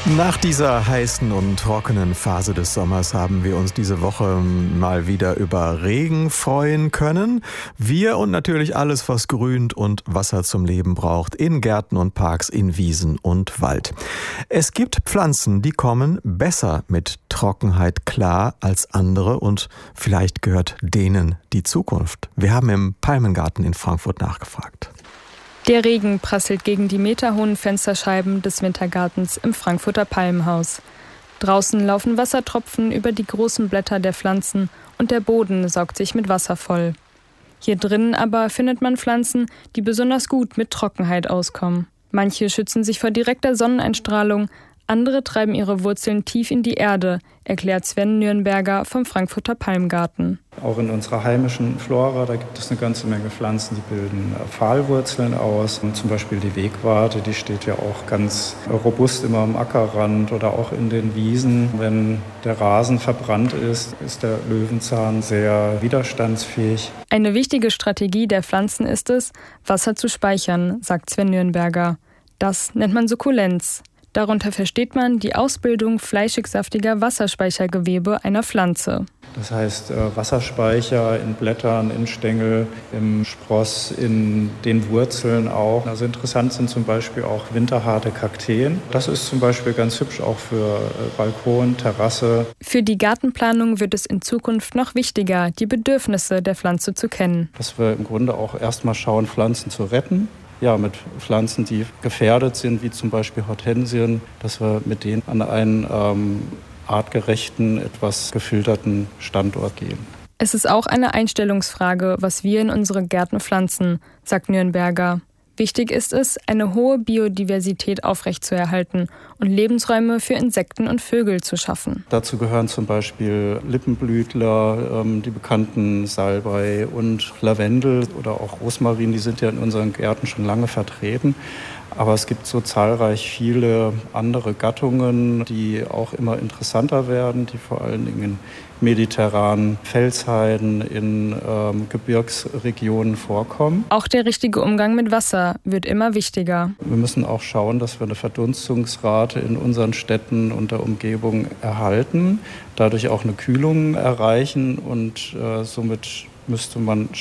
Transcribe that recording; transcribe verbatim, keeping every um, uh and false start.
Nach dieser heißen und trockenen Phase des Sommers haben wir uns diese Woche mal wieder über Regen freuen können. Wir und natürlich alles, was grünt und Wasser zum Leben braucht, in Gärten und Parks, in Wiesen und Wald. Es gibt Pflanzen, die kommen besser mit Trockenheit klar als andere und vielleicht gehört denen die Zukunft. Wir haben im Palmengarten in Frankfurt nachgefragt. Der Regen prasselt gegen die meterhohen Fensterscheiben des Wintergartens im Frankfurter Palmenhaus. Draußen laufen Wassertropfen über die großen Blätter der Pflanzen und der Boden saugt sich mit Wasser voll. Hier drinnen aber findet man Pflanzen, die besonders gut mit Trockenheit auskommen. Manche schützen sich vor direkter Sonneneinstrahlung, andere treiben ihre Wurzeln tief in die Erde, erklärt Sven Nürnberger vom Frankfurter Palmgarten. Auch in unserer heimischen Flora, da gibt es eine ganze Menge Pflanzen, die bilden Pfahlwurzeln aus. Und zum Beispiel die Wegwarte, die steht ja auch ganz robust immer am Ackerrand oder auch in den Wiesen. Wenn der Rasen verbrannt ist, ist der Löwenzahn sehr widerstandsfähig. Eine wichtige Strategie der Pflanzen ist es, Wasser zu speichern, sagt Sven Nürnberger. Das nennt man Sukkulenz. Darunter versteht man die Ausbildung fleischig-saftiger Wasserspeichergewebe einer Pflanze. Das heißt Wasserspeicher in Blättern, in Stängel, im Spross, in den Wurzeln auch. Also interessant sind zum Beispiel auch winterharte Kakteen. Das ist zum Beispiel ganz hübsch auch für Balkon, Terrasse. Für die Gartenplanung wird es in Zukunft noch wichtiger, die Bedürfnisse der Pflanze zu kennen. Dass wir im Grunde auch erstmal schauen, Pflanzen zu retten. Ja, mit Pflanzen, die gefährdet sind, wie zum Beispiel Hortensien, dass wir mit denen an einen ähm, artgerechten, etwas gefilterten Standort gehen. Es ist auch eine Einstellungsfrage, was wir in unsere Gärten pflanzen, sagt Nürnberger. Wichtig ist es, eine hohe Biodiversität aufrechtzuerhalten und Lebensräume für Insekten und Vögel zu schaffen. Dazu gehören zum Beispiel Lippenblütler, die bekannten Salbei und Lavendel oder auch Rosmarin, die sind ja in unseren Gärten schon lange vertreten. Aber es gibt so zahlreich viele andere Gattungen, die auch immer interessanter werden, die vor allen Dingen in mediterranen Felsheiden, in ähm, Gebirgsregionen vorkommen. Auch der richtige Umgang mit Wasser wird immer wichtiger. Wir müssen auch schauen, dass wir eine Verdunstungsrate in unseren Städten und der Umgebung erhalten, dadurch auch eine Kühlung erreichen und äh, somit müsste man